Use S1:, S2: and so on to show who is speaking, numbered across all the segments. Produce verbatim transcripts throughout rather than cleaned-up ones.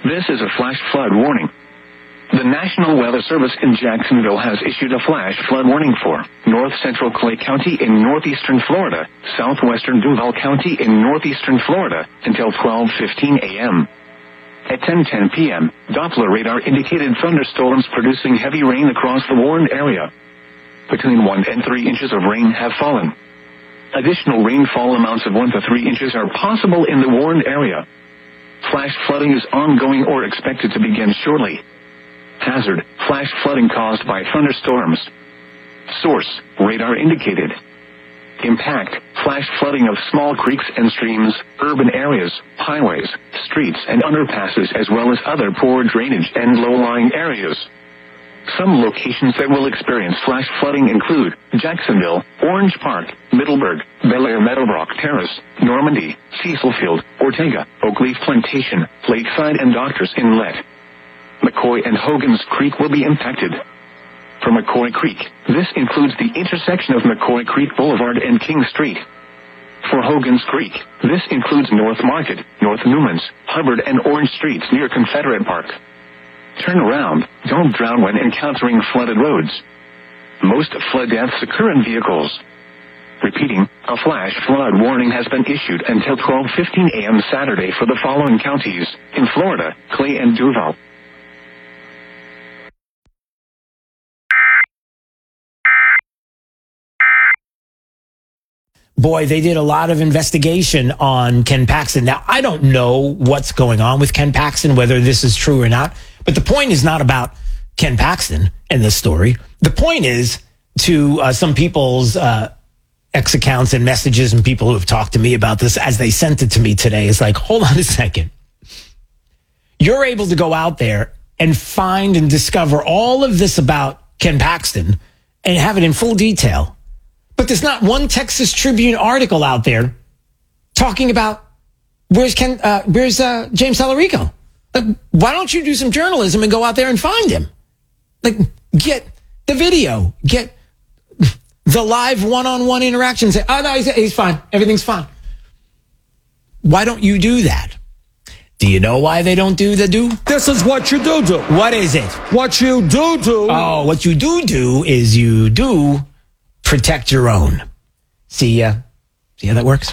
S1: This is a flash flood warning. The National Weather Service in Jacksonville has issued a flash flood warning for north central Clay County in northeastern Florida, southwestern Duval County in northeastern Florida until twelve fifteen a.m. At ten ten p.m., Doppler radar indicated thunderstorms producing heavy rain across the warned area. Between one and three inches of rain have fallen. Additional rainfall amounts of one to three inches are possible in the warned area. Flash flooding is ongoing or expected to begin shortly. Hazard, flash flooding caused by thunderstorms. Source, radar indicated. Impact, flash flooding of small creeks and streams, urban areas, highways, streets and underpasses as well as other poor drainage and low-lying areas. Some locations that will experience flash flooding include Jacksonville, Orange Park, Middleburg, Bel Air Meadowbrook Terrace, Normandy, Cecil Field, Ortega, Oakleaf Plantation, Lakeside and Doctors Inlet. McCoy and Hogan's Creek will be impacted. For McCoy Creek, this includes the intersection of McCoy Creek Boulevard and King Street. For Hogan's Creek, this includes North Market, North Newman's, Hubbard and Orange Streets near Confederate Park. Turn around, don't drown when encountering flooded roads. Most flood deaths occur in vehicles. Repeating, a flash flood warning has been issued until twelve fifteen a.m. Saturday for the following counties in Florida, Clay and Duval.
S2: Boy, they did a lot of investigation on Ken Paxton. Now, I don't know what's going on with Ken Paxton, whether this is true or not. But the point is not about Ken Paxton in this story. The point is to uh, some people's uh, X accounts and messages and people who have talked to me about this as they sent it to me today. It's like, hold on a second. You're able to go out there and find and discover all of this about Ken Paxton and have it in full detail. But there's not one Texas Tribune article out there talking about where's Ken, uh, where's uh, James Tallarico. Like, why don't you do some journalism and go out there and find him? Like, get the video, get the live one-on-one interaction. Say, oh no, he's, he's fine, everything's fine. Why don't you do that? Do you know why they don't do the do?
S3: This is what you do do.
S2: What is it?
S3: What you do do.
S2: Oh, what you do do is you do protect your own. See, uh, see how that works?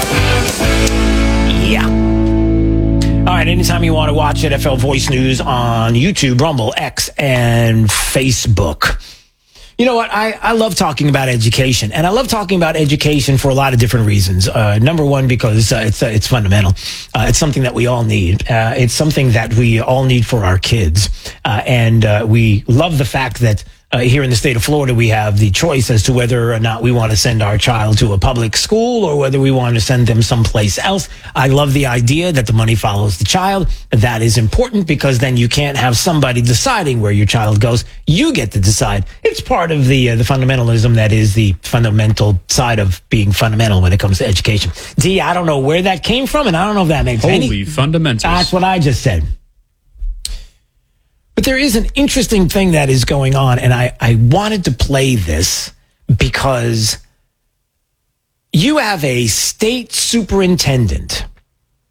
S2: Yeah. All right, anytime you want to watch N F L Voice News on YouTube, Rumble, X, and Facebook. You know what? I, I love talking about education, and I love talking about education for a lot of different reasons. Uh, number one, because uh, it's uh, it's fundamental. Uh, it's something that we all need. Uh, it's something that we all need for our kids, uh, and uh, we love the fact that Uh, here in the state of Florida, we have the choice as to whether or not we want to send our child to a public school or whether we want to send them someplace else. I love the idea that the money follows the child. That is important because then you can't have somebody deciding where your child goes. You get to decide. It's part of the uh, the fundamentalism that is the fundamental side of being fundamental when it comes to education. D, I don't know where that came from, and I don't know if that makes
S4: Holy
S2: any...
S4: Holy fundamentals.
S2: That's what I just said. But there is an interesting thing that is going on, and I, I wanted to play this because you have a state superintendent